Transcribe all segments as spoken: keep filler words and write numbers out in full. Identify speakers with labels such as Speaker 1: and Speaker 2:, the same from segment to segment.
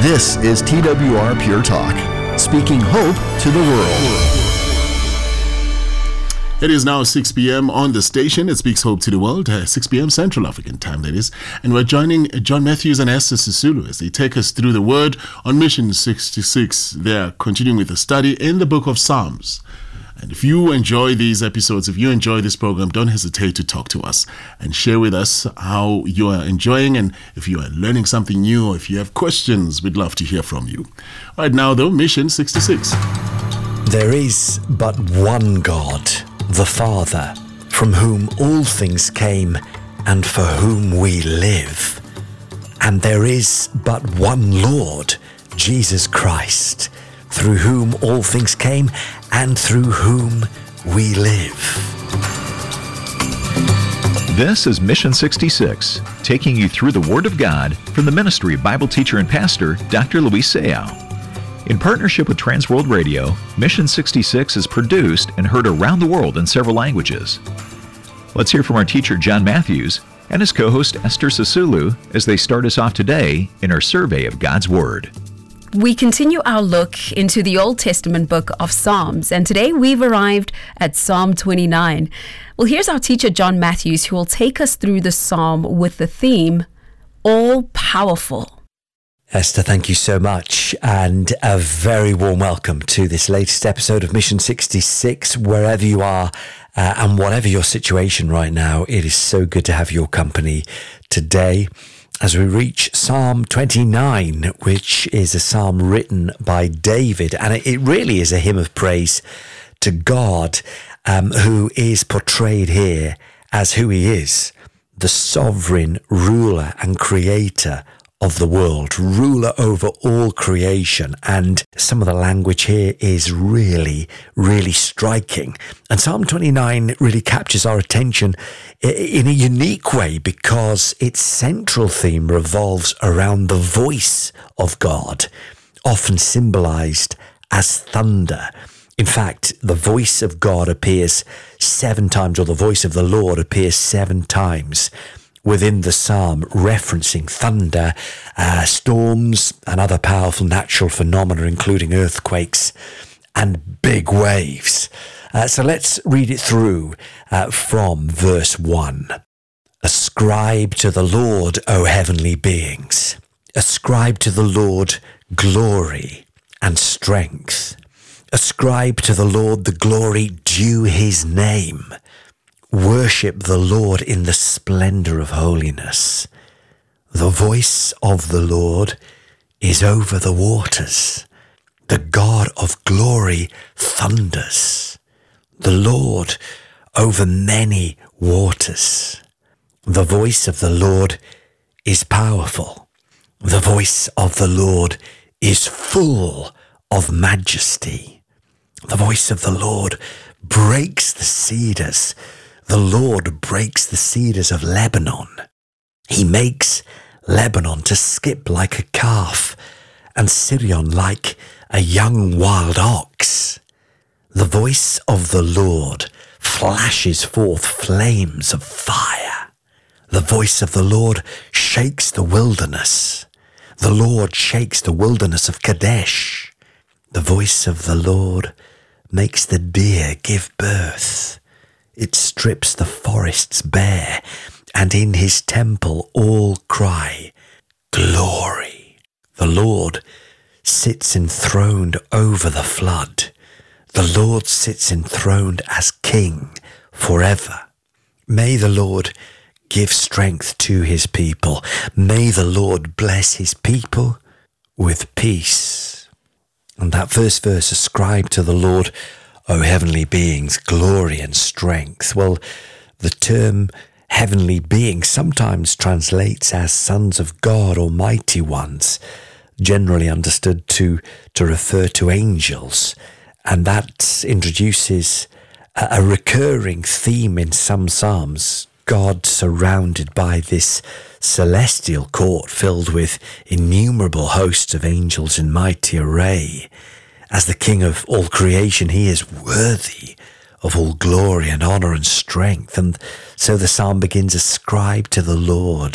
Speaker 1: This is T W R Pure Talk, speaking hope to the world.
Speaker 2: It is now six p.m. on the station. It speaks hope to the world, uh, six p.m. Central African time, that is. And we're joining John Matthews and Esther Sisulu as they take us through the word on Mission sixty-six. They're continuing with the study in the book of Psalms. And if you enjoy these episodes, if you enjoy this program, don't hesitate to talk to us and share with us how you are enjoying, and if you are learning something new, or if you have questions, we'd love to hear from you. Right now, though, Mission sixty-six.
Speaker 3: There is but one God, the Father, from whom all things came and for whom we live. And there is but one Lord, Jesus Christ, through whom all things came and through whom we live.
Speaker 4: This is Mission sixty-six, taking you through the Word of God from the ministry of Bible teacher and pastor, Doctor Luis Seiao. In partnership with Transworld Radio, Mission sixty-six is produced and heard around the world in several languages. Let's hear from our teacher, John Matthews, and his co-host, Esther Sisulu, as they start us off today in our survey of God's Word.
Speaker 5: We continue our look into the Old Testament book of Psalms, and today we've arrived at Psalm twenty-nine. Well, here's our teacher, John Matthews, who will take us through the psalm with the theme, All Powerful.
Speaker 3: Esther, thank you so much, and a very warm welcome to this latest episode of Mission sixty-six, wherever you are uh, and whatever your situation right now. It is so good to have your company today as we reach Psalm twenty-nine, which is a psalm written by David, and it really is a hymn of praise to God, um, who is portrayed here as who he is, the sovereign ruler and creator of the world, ruler over all creation. And some of the language here is really, really striking. And Psalm twenty-nine really captures our attention in a unique way because its central theme revolves around the voice of God, often symbolized as thunder. In fact, the voice of God appears seven times, or the voice of the Lord appears seven times within the psalm, referencing thunder, uh, storms, and other powerful natural phenomena, including earthquakes and big waves. Uh, so let's read it through uh, from verse one. Ascribe to the Lord, O heavenly beings. Ascribe to the Lord glory and strength. Ascribe to the Lord the glory due his name. Worship the Lord in the splendor of holiness. The voice of the Lord is over the waters. The God of glory thunders. The Lord over many waters. The voice of the Lord is powerful. The voice of the Lord is full of majesty. The voice of the Lord breaks the cedars. The Lord breaks the cedars of Lebanon. He makes Lebanon to skip like a calf, and Sirion like a young wild ox. The voice of the Lord flashes forth flames of fire. The voice of the Lord shakes the wilderness. The Lord shakes the wilderness of Kadesh. The voice of the Lord makes the deer give birth. It strips the forests bare, and in his temple all cry, Glory! The Lord sits enthroned over the flood. The Lord sits enthroned as King forever. May the Lord give strength to his people. May the Lord bless his people with peace. And that first verse, ascribe to the Lord, O heavenly beings, glory and strength. Well, the term heavenly beings sometimes translates as sons of God or mighty ones, generally understood to, to refer to angels. And that introduces a, a recurring theme in some psalms, God surrounded by this celestial court filled with innumerable hosts of angels in mighty array. As the King of all creation, he is worthy of all glory and honor and strength. And so the psalm begins, ascribe to the Lord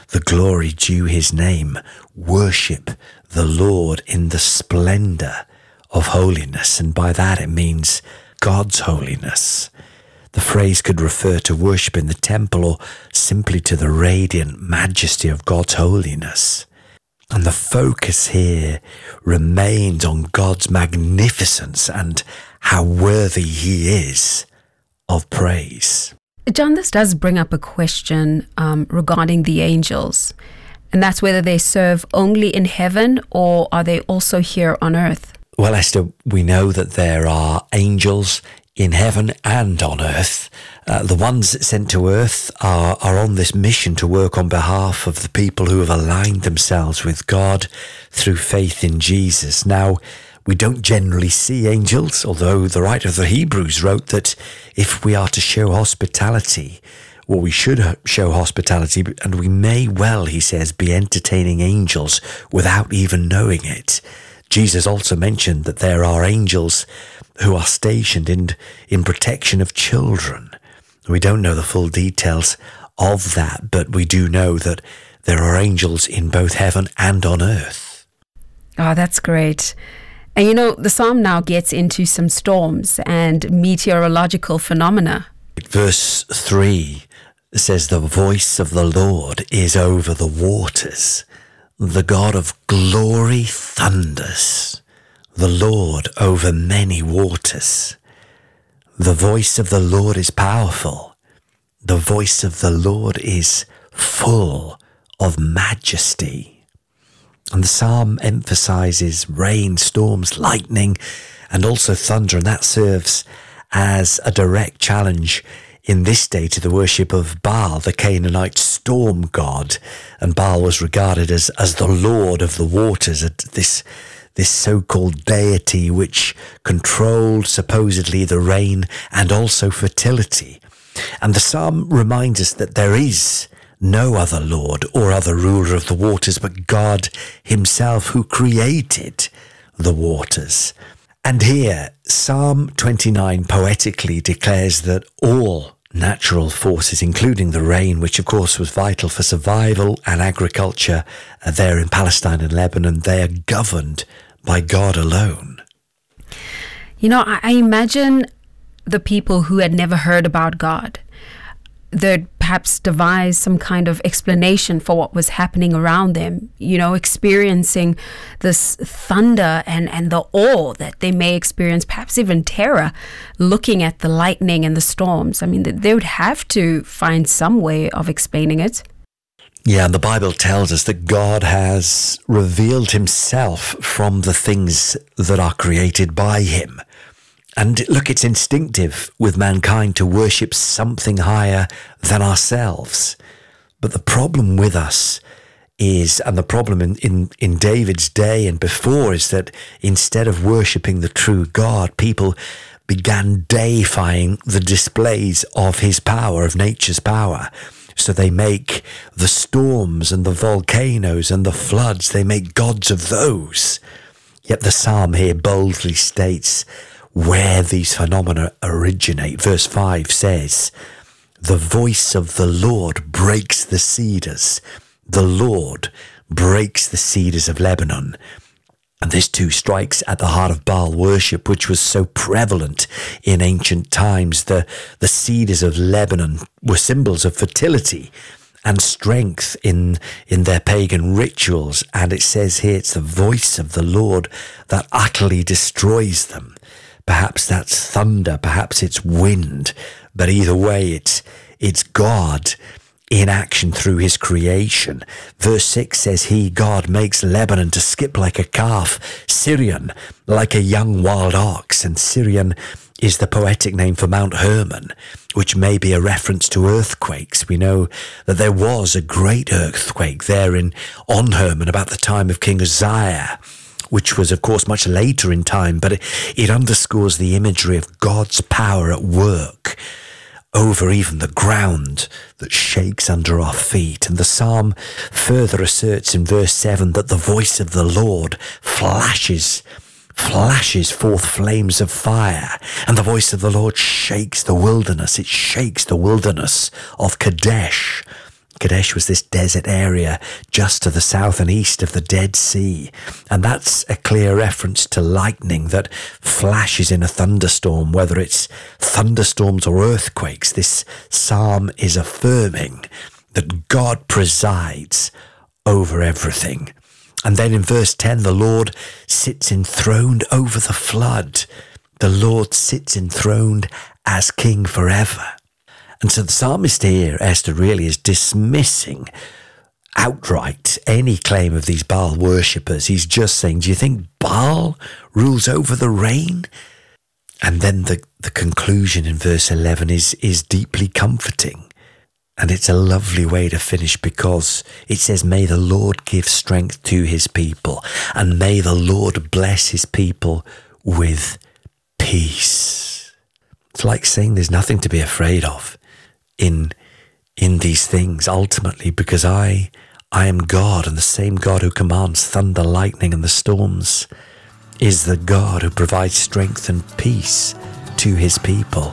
Speaker 3: the glory due his name. Worship the Lord in the splendor of holiness. And by that it means God's holiness. The phrase could refer to worship in the temple or simply to the radiant majesty of God's holiness. And the focus here remains on God's magnificence and how worthy he is of praise.
Speaker 5: John, this does bring up a question um, regarding the angels, and that's whether they serve only in heaven or are they also here on earth?
Speaker 3: Well, Esther, we know that there are angels in heaven and on earth. Uh, the ones sent to earth are, are on this mission to work on behalf of the people who have aligned themselves with God through faith in Jesus. Now, we don't generally see angels, although the writer of the Hebrews wrote that if we are to show hospitality, well, we should show hospitality, and we may well, he says, be entertaining angels without even knowing it. Jesus also mentioned that there are angels who are stationed in, in protection of children. We don't know the full details of that, but we do know that there are angels in both heaven and on earth.
Speaker 5: Oh, that's great. And you know, the psalm now gets into some storms and meteorological phenomena.
Speaker 3: Verse three says, "The voice of the Lord is over the waters. The God of glory thunders. The Lord over many waters. The voice of the Lord is powerful. The voice of the Lord is full of majesty." And the psalm emphasizes rain, storms, lightning, and also thunder, and that serves as a direct challenge in this day to the worship of Baal, the Canaanite storm god. And Baal was regarded as, as the lord of the waters, this, this so-called deity which controlled supposedly the rain and also fertility. And the psalm reminds us that there is no other Lord or other ruler of the waters but God himself, who created the waters. And here, Psalm twenty-nine poetically declares that all natural forces, including the rain, which of course was vital for survival and agriculture uh, there in Palestine and Lebanon, they are governed by God alone.
Speaker 5: You know, I, I imagine the people who had never heard about God, they'd perhaps devise some kind of explanation for what was happening around them, you know, experiencing this thunder and, and the awe that they may experience, perhaps even terror, looking at the lightning and the storms. I mean, they would have to find some way of explaining it.
Speaker 3: Yeah, and the Bible tells us that God has revealed himself from the things that are created by him. And look, it's instinctive with mankind to worship something higher than ourselves. But the problem with us is, and the problem in, in, in David's day and before, is that instead of worshipping the true God, people began deifying the displays of his power, of nature's power. So they make the storms and the volcanoes and the floods, they make gods of those. Yet the psalm here boldly states where these phenomena originate. Verse five says, "The voice of the Lord breaks the cedars. The Lord breaks the cedars of Lebanon." And this too strikes at the heart of Baal worship, which was so prevalent in ancient times. The, the cedars of Lebanon were symbols of fertility and strength in, in their pagan rituals. And it says here, it's the voice of the Lord that utterly destroys them. Perhaps that's thunder, perhaps it's wind, but either way, it's, it's God in action through his creation. Verse six says, "He, God, makes Lebanon to skip like a calf, Sirion like a young wild ox." And Sirion is the poetic name for Mount Hermon, which may be a reference to earthquakes. We know that there was a great earthquake there in on Hermon about the time of King Uzziah, which was, of course, much later in time, but it, it underscores the imagery of God's power at work over even the ground that shakes under our feet. And the psalm further asserts in verse seven that the voice of the Lord flashes, flashes forth flames of fire, and the voice of the Lord shakes the wilderness. It shakes the wilderness of Kadesh. Kadesh was this desert area just to the south and east of the Dead Sea. And that's a clear reference to lightning that flashes in a thunderstorm, whether it's thunderstorms or earthquakes. This psalm is affirming that God presides over everything. And then in verse ten, the Lord sits enthroned over the flood. The Lord sits enthroned as king forever. And so the psalmist here, Esther, really is dismissing outright any claim of these Baal worshippers. He's just saying, do you think Baal rules over the rain? And then the, the conclusion in verse eleven is, is deeply comforting. And it's a lovely way to finish, because it says, may the Lord give strength to his people, and may the Lord bless his people with peace. It's like saying there's nothing to be afraid of in in these things, ultimately, because I I am God, and the same God who commands thunder, lightning, and the storms is the God who provides strength and peace to his people.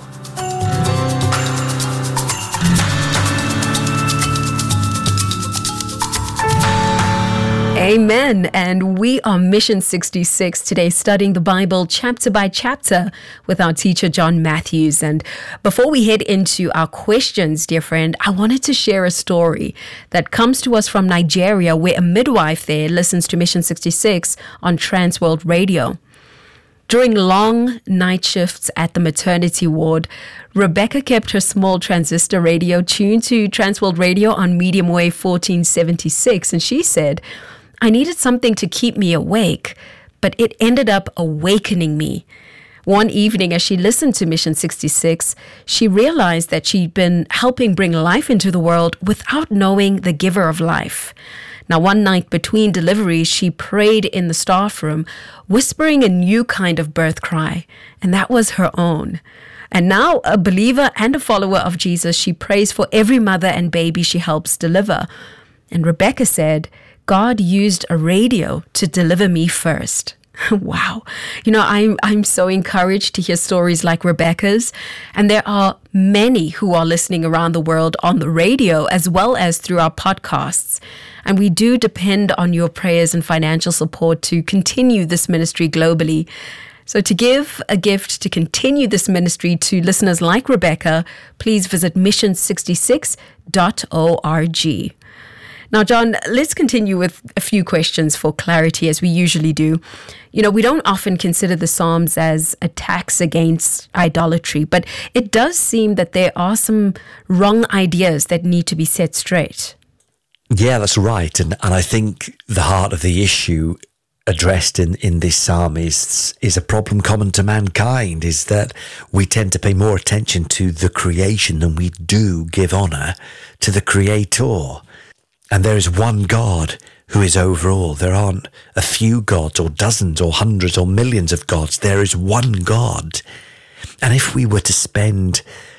Speaker 5: Amen. And we are Mission sixty-six today, studying the Bible chapter by chapter with our teacher, John Matthews. And before we head into our questions, dear friend, I wanted to share a story that comes to us from Nigeria, where a midwife there listens to Mission sixty-six on Transworld Radio. During long night shifts at the maternity ward, Rebecca kept her small transistor radio tuned to Transworld Radio on medium wave fourteen seventy-six, and she said, I needed something to keep me awake, but it ended up awakening me. One evening, as she listened to Mission sixty-six, she realized that she'd been helping bring life into the world without knowing the giver of life. Now, one night between deliveries, she prayed in the staff room, whispering a new kind of birth cry, and that was her own. And now, a believer and a follower of Jesus, she prays for every mother and baby she helps deliver. And Rebecca said, God used a radio to deliver me first. Wow. You know, I'm, I'm so encouraged to hear stories like Rebecca's. And there are many who are listening around the world on the radio as well as through our podcasts. And we do depend on your prayers and financial support to continue this ministry globally. So to give a gift to continue this ministry to listeners like Rebecca, please visit mission sixty-six dot org. Now, John, let's continue with a few questions for clarity, as we usually do. You know, we don't often consider the Psalms as attacks against idolatry, but it does seem that there are some wrong ideas that need to be set straight.
Speaker 3: Yeah, that's right. And and I think the heart of the issue addressed in, in this psalm is, is a problem common to mankind, is that we tend to pay more attention to the creation than we do give honour to the Creator. And there is one God who is over all. There aren't a few gods or dozens or hundreds or millions of gods. There is one God. And if we were to spend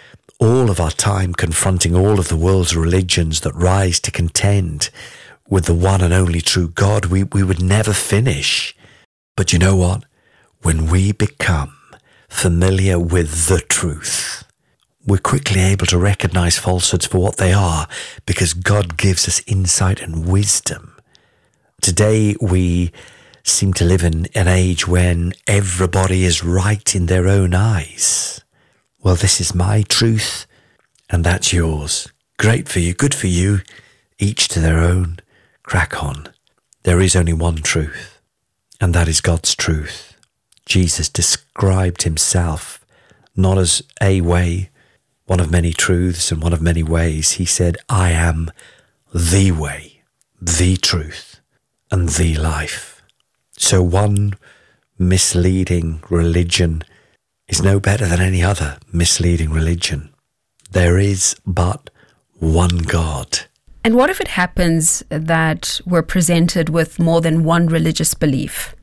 Speaker 3: all of our time confronting all of the world's religions that rise to contend with the one and only true God, we, we would never finish. But you know what? When we become familiar with the truth, we're quickly able to recognize falsehoods for what they are, because God gives us insight and wisdom. Today, we seem to live in an age when everybody is right in their own eyes. Well, this is my truth, and that's yours. Great for you, good for you, each to their own. Crack on. There is only one truth, and that is God's truth. Jesus described himself not as a way, one of many truths and one of many ways. He said, I am the way, the truth, and the life. So one misleading religion is no better than any other misleading religion. There is but one God.
Speaker 5: And what if it happens that we're presented with more than one religious belief?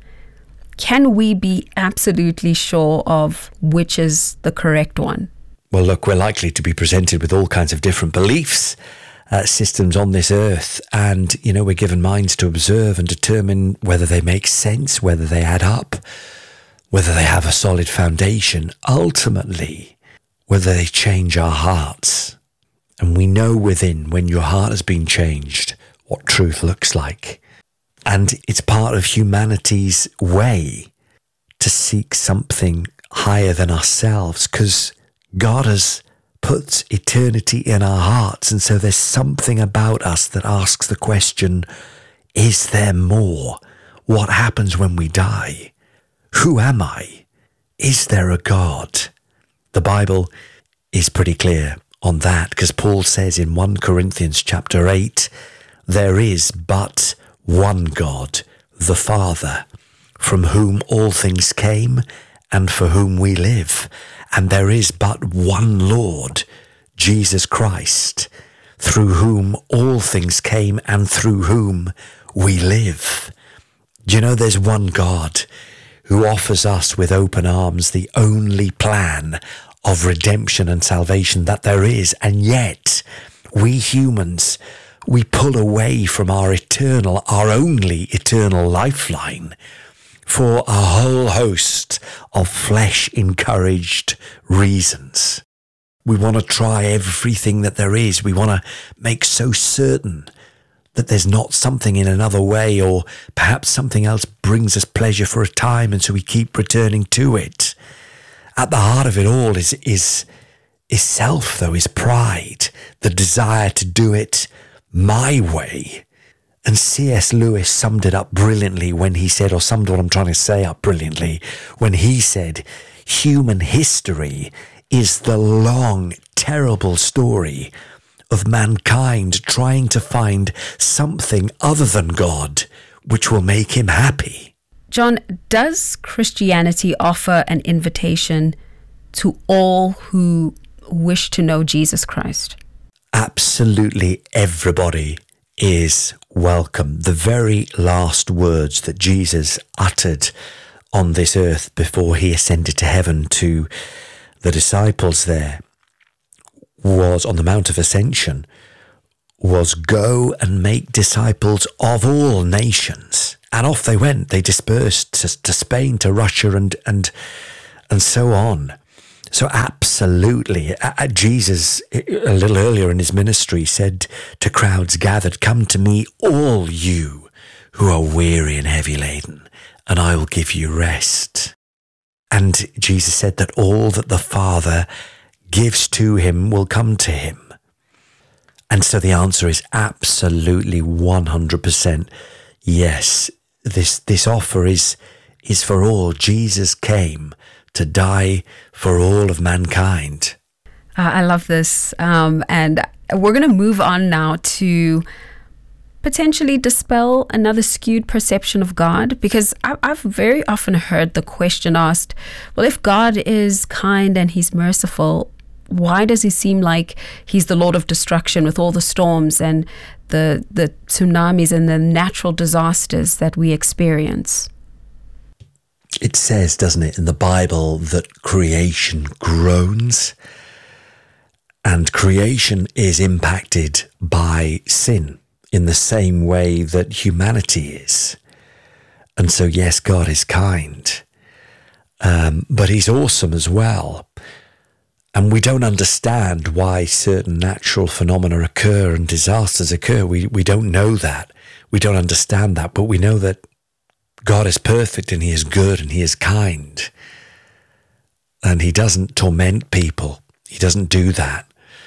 Speaker 5: Can we be absolutely sure of which is the correct one?
Speaker 3: Well, look, we're likely to be presented with all kinds of different beliefs, uh, systems on this earth. And, you know, we're given minds to observe and determine whether they make sense, whether they add up, whether they have a solid foundation, ultimately, whether they change our hearts. And we know within, when your heart has been changed, what truth looks like. And it's part of humanity's way to seek something higher than ourselves, because God has put eternity in our hearts. And so there's something about us that asks the question, is there more? What happens when we die? Who am I? Is there a God? The Bible is pretty clear on that, because Paul says in First Corinthians chapter eight, there is but one God, the Father, from whom all things came and for whom we live. And there is but one Lord, Jesus Christ, through whom all things came and through whom we live. Do you know there's one God who offers us with open arms the only plan of redemption and salvation that there is, and yet we humans, we pull away from our eternal, our only eternal lifeline for a whole host of flesh-encouraged reasons. We want to try everything that there is. We want to make so certain that there's not something in another way, or perhaps something else brings us pleasure for a time, and so we keep returning to it. At the heart of it all is is is self, though, is pride, the desire to do it my way. And C S Lewis summed it up brilliantly when he said, or summed what I'm trying to say up brilliantly, when he said, human history is the long, terrible story of mankind trying to find something other than God which will make him happy.
Speaker 5: John, does Christianity offer an invitation to all who wish to know Jesus Christ?
Speaker 3: Absolutely everybody is welcome. The very last words that Jesus uttered on this earth before he ascended to heaven to the disciples there was on the Mount of Ascension, was go and make disciples of all nations. And off they went. They dispersed to, to Spain, to Russia, and and and so on. So absolutely, uh, Jesus, a little earlier in his ministry, said to crowds gathered, "Come to me, all you who are weary and heavy laden, and I will give you rest." And Jesus said that all that the Father gives to him will come to him. And so the answer is absolutely one hundred percent yes. This this offer is is for all. Jesus came to die for all of mankind.
Speaker 5: Uh, I love this. Um, and we're going to move on now to potentially dispel another skewed perception of God, because I, I've very often heard the question asked, well, if God is kind and he's merciful, why does he seem like he's the Lord of destruction with all the storms and the the tsunamis and the natural disasters that we experience?
Speaker 3: It says, doesn't it, in the Bible that creation groans, and creation is impacted by sin in the same way that humanity is. And so, yes, God is kind, um, but he's awesome as well. And we don't understand why certain natural phenomena occur and disasters occur. We we don't know that. We don't understand that, but we know that God is perfect and he is good and he is kind. And he doesn't torment people. He doesn't do that.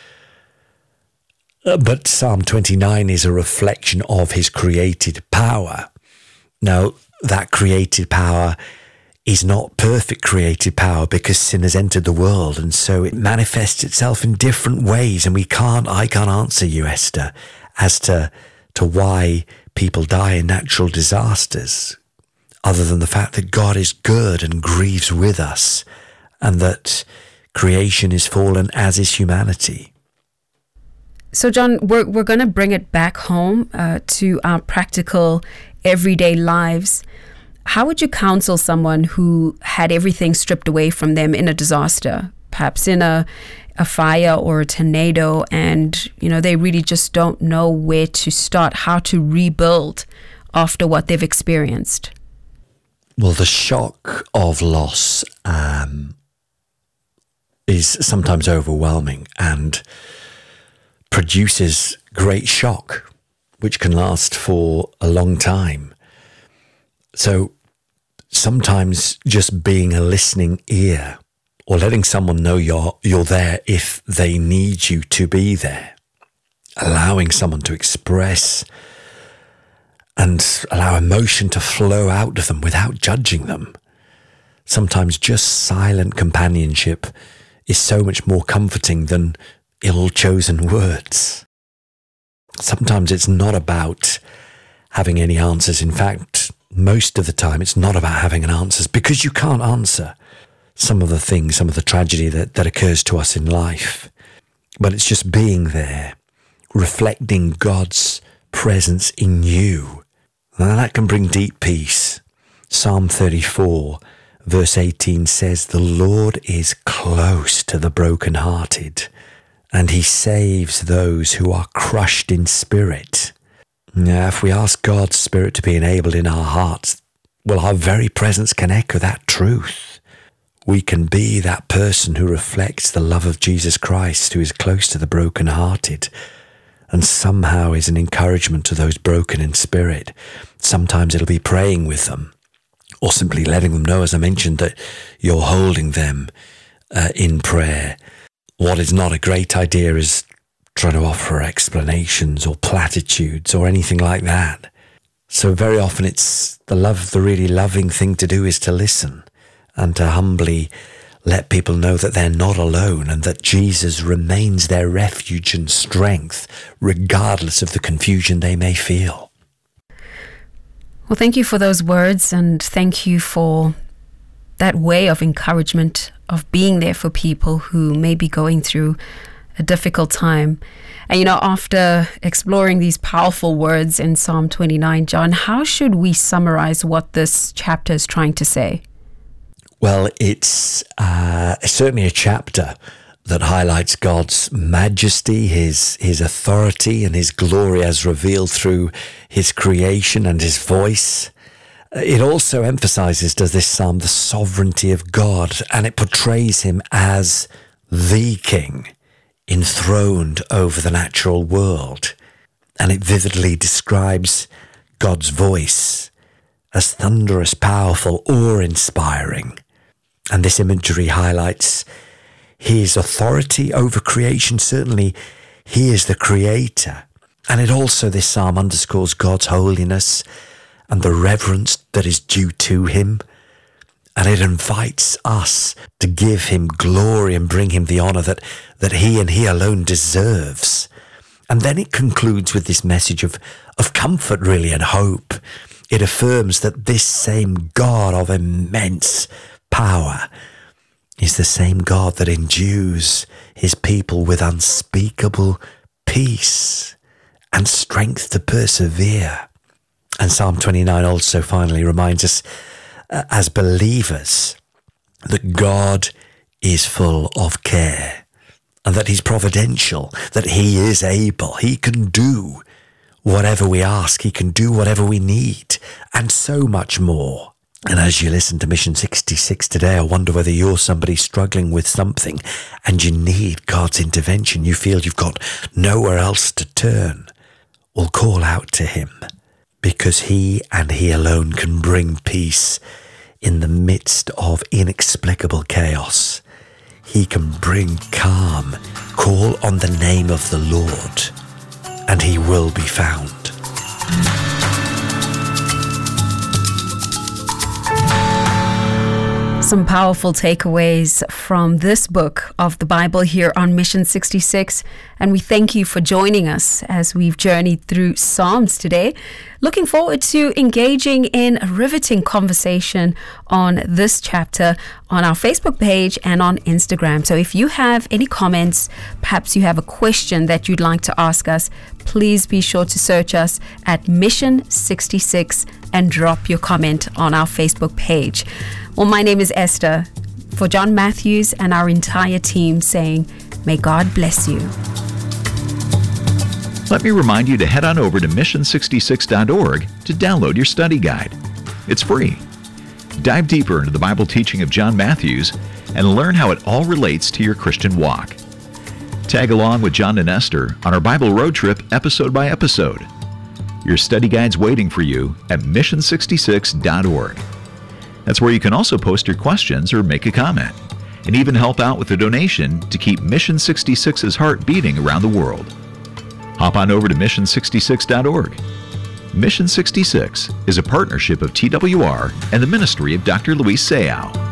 Speaker 3: Uh, but Psalm twenty-nine is a reflection of his created power. Now, that created power is not perfect created power, because sin has entered the world, and so it manifests itself in different ways. And we can't, I can't answer you, Esther, as to to why people die in natural disasters, other than the fact that God is good and grieves with us, and that creation is fallen, as is humanity.
Speaker 5: So, John, we're we're going to bring it back home uh, to our practical, everyday lives. How would you counsel someone who had everything stripped away from them in a disaster, perhaps in a a fire or a tornado, and you know they really just don't know where to start, how to rebuild after what they've experienced?
Speaker 3: Well, the shock of loss um, is sometimes overwhelming, and produces great shock, which can last for a long time. So sometimes just being a listening ear, or letting someone know you're you're there if they need you to be there, allowing someone to express and allow emotion to flow out of them without judging them. Sometimes just silent companionship is so much more comforting than ill-chosen words. Sometimes it's not about having any answers. In fact, most of the time it's not about having an answer, because you can't answer some of the things, some of the tragedy that, that occurs to us in life. But it's just being there, reflecting God's presence in you. And that can bring deep peace. Psalm thirty-four, verse eighteen says, "The Lord is close to the brokenhearted, and he saves those who are crushed in spirit." Now, if we ask God's Spirit to be enabled in our hearts, well, our very presence can echo that truth. We can be that person who reflects the love of Jesus Christ, who is close to the brokenhearted, and somehow is an encouragement to those broken in spirit. Sometimes it'll be praying with them, or simply letting them know, as I mentioned, that you're holding them uh, in prayer. What is not a great idea is trying to offer explanations or platitudes or anything like that. So very often it's the love, the really loving thing to do is to listen and to humbly let people know that they're not alone and that Jesus remains their refuge and strength, regardless of the confusion they may feel.
Speaker 5: Well, thank you for those words, and thank you for that way of encouragement, of being there for people who may be going through a difficult time. And, you know, after exploring these powerful words in Psalm twenty-nine, John, how should we summarize what this chapter is trying to say?
Speaker 3: Well, it's uh, certainly a chapter that highlights God's majesty, his his authority, and his glory as revealed through his creation and his voice. It also emphasizes, does this psalm, the sovereignty of God, and it portrays him as the king, enthroned over the natural world. And it vividly describes God's voice as thunderous, powerful, awe-inspiring. And this imagery highlights his authority over creation. Certainly, he is the creator. And it also, this psalm underscores God's holiness and the reverence that is due to him. And it invites us to give him glory and bring him the honor that, that he and he alone deserves. And then it concludes with this message of, of comfort, really, and hope. It affirms that this same God of immense power is the same God that endues his people with unspeakable peace and strength to persevere. And Psalm twenty-nine also finally reminds us, uh, as believers, that God is full of care and that he's providential, that he is able, he can do whatever we ask, he can do whatever we need, and so much more. And as you listen to Mission sixty-six today, I wonder whether you're somebody struggling with something and you need God's intervention. You feel you've got nowhere else to turn. Well, call out to him, because he and he alone can bring peace in the midst of inexplicable chaos. He can bring calm. Call on the name of the Lord, and he will be found.
Speaker 5: Some powerful takeaways from this book of the Bible here on Mission sixty-six. And we thank you for joining us as we've journeyed through Psalms today. Looking forward to engaging in a riveting conversation on this chapter on our Facebook page and on Instagram. So if you have any comments, perhaps you have a question that you'd like to ask us, please be sure to search us at Mission sixty-six and drop your comment on our Facebook page. Well, my name is Esther. For John Matthews and our entire team, saying, may God bless you.
Speaker 4: Let me remind you to head on over to mission sixty-six dot org to download your study guide. It's free. Dive deeper into the Bible teaching of John Matthews and learn how it all relates to your Christian walk. Tag along with John and Esther on our Bible road trip episode by episode. Your study guide's waiting for you at mission sixty-six dot org. That's where you can also post your questions or make a comment, and even help out with a donation to keep Mission sixty-six's heart beating around the world. Hop on over to mission sixty-six dot org. Mission sixty-six is a partnership of T W R and the ministry of Doctor Luis Seau.